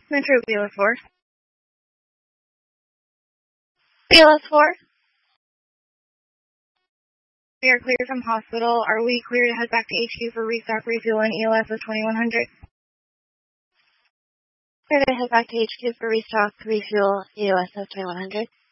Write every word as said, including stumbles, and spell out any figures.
Metro B L S four. B L S four. We are cleared from hospital. Are we clear to head back to H Q for restock, refuel, and E L S of twenty-one hundred? Clear to head back to H Q for restock, refuel, E L S of twenty-one hundred.